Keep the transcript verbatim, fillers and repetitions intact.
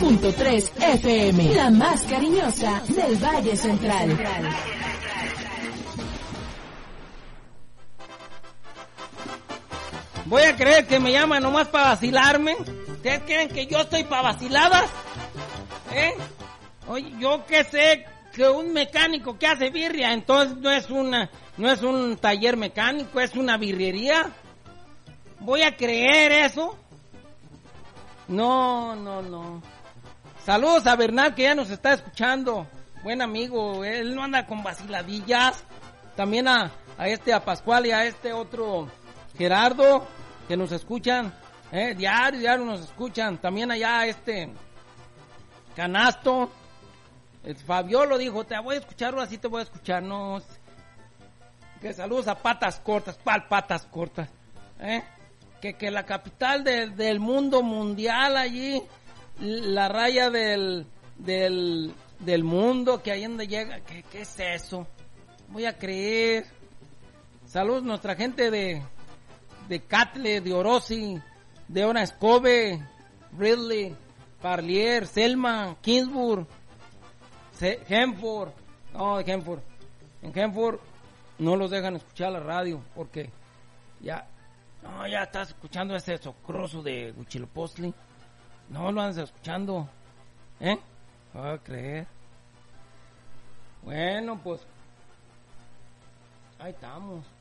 punto tres F M, la más cariñosa del Valle Central. Voy a creer que me llaman nomás para vacilarme. ¿Ustedes creen que yo estoy para vaciladas? ¿Eh? Oye, yo qué sé que un mecánico que hace birria, entonces no es una, no es un taller mecánico, es una birrería. ¿Voy a creer eso? No, no, no. Saludos a Bernal, que ya nos está escuchando. Buen amigo, él no anda con vaciladillas. También a, a este, a Pascual y a este otro Gerardo, que nos escuchan. Eh, diario, diario nos escuchan. También allá a este Canasto. El Fabiolo dijo, te voy a escuchar, ahora sí te voy a escuchar. No, que saludos a Patas Cortas. ¿Cuál Patas Cortas? ¿Eh? Que, que la capital de, del mundo mundial allí, la raya del, del, del mundo, que ahí donde llega, ¿qué, qué es eso? Voy a creer. Saludos a nuestra gente de, de Catle, de Orosi, de Ona Escobe, Ridley, Parlier, Selma, Kingsburg, Hemford. No, de Hemford. En Hemford no los dejan escuchar la radio porque ya... No, ya estás escuchando ese socroso de Huitzilopochtli. No lo andas escuchando. ¿Eh? No voy a creer. Bueno, pues ahí estamos.